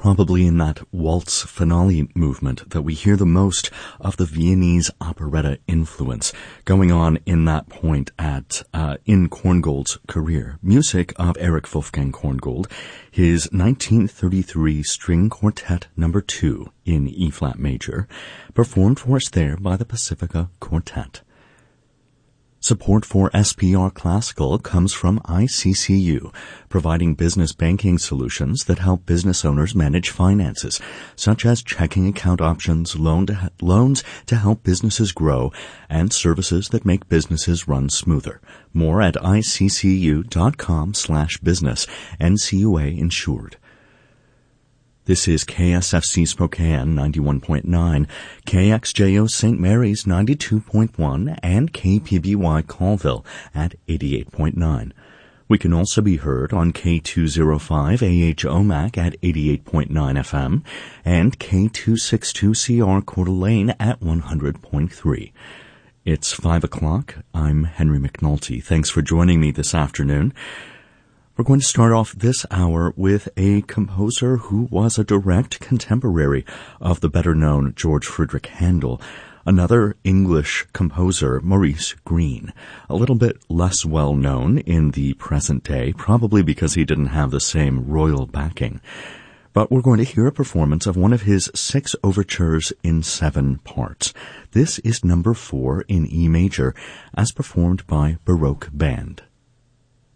probably in that waltz finale movement that we hear the most of the Viennese operetta influence going on in that point in Korngold's career. Music of Erich Wolfgang Korngold, his 1933 String Quartet No. 2 in E-flat major, performed for us there by the Pacifica Quartet. Support for SPR Classical comes from ICCU, providing business banking solutions that help business owners manage finances, such as checking account options, loans to help businesses grow, and services that make businesses run smoother. More at iccu.com/business, NCUA insured. This is KSFC Spokane 91.9, KXJO St. Mary's 92.1, and KPBY Colville at 88.9. We can also be heard on K205 AH-OMAC at 88.9 FM and K262CR Coeur d'Alene at 100.3. It's 5 o'clock. I'm Henry McNulty. Thanks for joining me this afternoon. We're going to start off this hour with a composer who was a direct contemporary of the better-known George Friedrich Handel, another English composer, Maurice Greene, a little bit less well-known in the present day, probably because he didn't have the same royal backing. But we're going to hear a performance of one of his 6 overtures in 7 parts. This is number 4 in E major, as performed by Baroque Band.